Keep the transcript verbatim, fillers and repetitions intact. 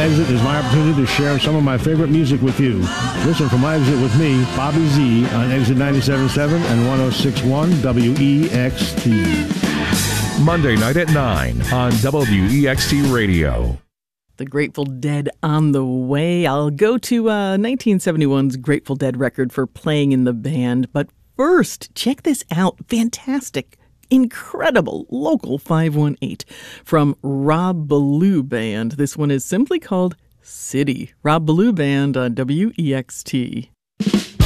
Exit is my opportunity to share some of my favorite music with you. Listen for My Exit with me, Bobby Z, on Exit ninety-seven point seven and one oh six point one W E X T. Monday night at nine on W E X T Radio. The Grateful Dead on the way. I'll go to uh, nineteen seventy-one's Grateful Dead record for Playing in the Band. But first, check this out. Fantastic, incredible local five one eight from Rob Ballou Band. This one is simply called City. Rob Ballou Band on W E X T.